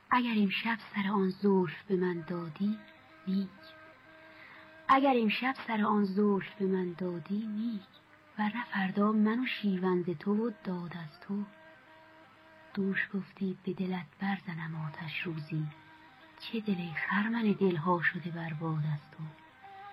اگر امشب سر آن زلف به من دادی نیک، اگر امشب سر آن زلف به من دادی نیک، ورنه فردا من و شیون ز تو و داد از تو. دوش گفتی به دلت برزنم آتش روزی، چه دل ای خرمن دلها شده برباد از تو.